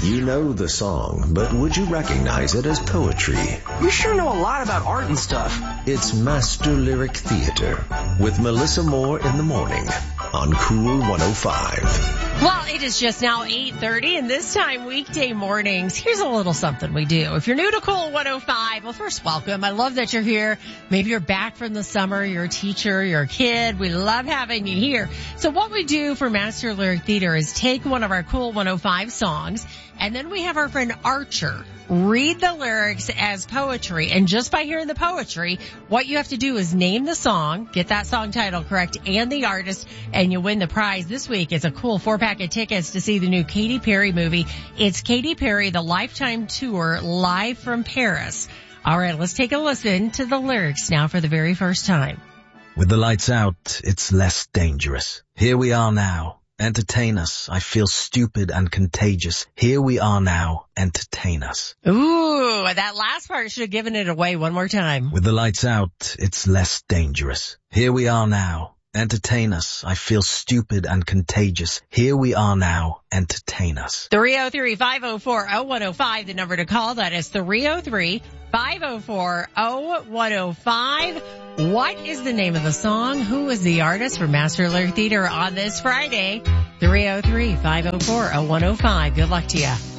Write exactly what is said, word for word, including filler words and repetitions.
You know the song, but would you recognize it as poetry? You sure know a lot about art and stuff. It's Master Lyric Theater with Melissa Moore in the morning on Cool one oh five. Well, it is just now eight thirty, and this time weekday mornings, here's a little something we do. If you're new to Cool one oh five, well, first, welcome. I love that you're here. Maybe you're back from the summer, you're a teacher, you're a kid. We love having you here. So what we do for Master Lyric Theater is take one of our Cool one oh five songs, and then we have our friend Archer read the lyrics as poetry. And just by hearing the poetry, what you have to do is name the song, get that song title correct, and the artist, and you win the prize. This week is a cool four-pack of tickets to see the new Katy Perry movie. It's Katy Perry, the Lifetime Tour, live from Paris. All right, let's take a listen to the lyrics now for the very first time. With the lights out, it's less dangerous. Here we are now. Entertain us. I feel stupid and contagious. Here we are now. Entertain us. Ooh, that last part should have given it away one more time. With the lights out, it's less dangerous. Here we are now. Entertain us. I feel stupid and contagious. Here we are now. Entertain us. three oh three, five oh four, oh one oh five, the number to call. That is three oh three, five oh four, oh one oh five. What is the name of the song? Who is the artist for Master Lyric Theater on this Friday? three oh three, five oh four, oh one oh five. Good luck to you.